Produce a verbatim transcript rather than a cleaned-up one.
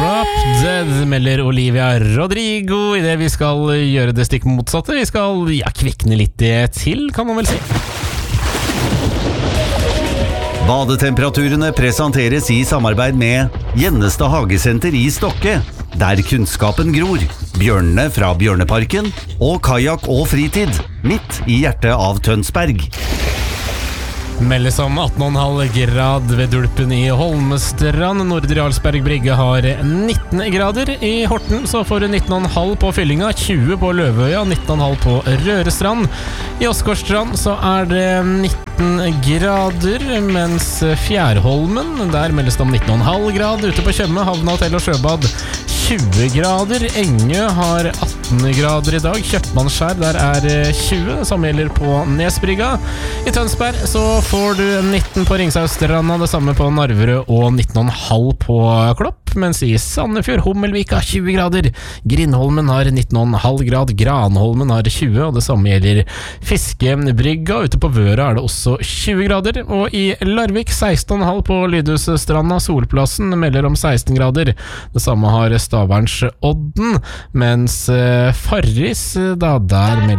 Drop Dead, melder Olivia Rodrigo. I det vi skal gjøre det stikk motsatte. Vi skal ja, kvikne litt til, kan man vel si. Badetemperaturene presenteres i samarbeid med Gjennestad Hagesenter i Stokke, der kunnskapen gror, bjørnene fra Bjørneparken og kajak og fritid, midt i hjertet av Tønsberg. Meldes om atten komma fem grad ved Dulpen i Holmestrand. Nordre Jarlsberg Brygge har nitten grader. I Horten så får du nitten komma fem på Fyllinga, tjue på Løvøya, nitten komma fem på Rørestrand. I Åsgårdstrand så er det nitten grader, mens Fjærholmen, der meldes det om nitten komma fem grad. Ute på Tjøme, Havna Hotell og Sjøbad tjue grader. Engø har atten grader i dag. Kjøpmannskjær, der er tjue. Samme gjelder på Nesbrygga. I Tønsberg så får du nitten på Ringsausstranda, det samme på Narverød og nitten komma fem på Klopp. Mens i Sandefjord, Hommelvika tjue grader. Grindholmen har nitten komma fem grad. Granholmen har tjue, og det samme gjelder Fiskebrygga. Ute på Vøra er det også tjue grader. Og i Larvik seksten komma fem på Lydhusstranda. Solplassen melder om seksten grader. Det samme har Staverns Odden, mens Farris, da der melder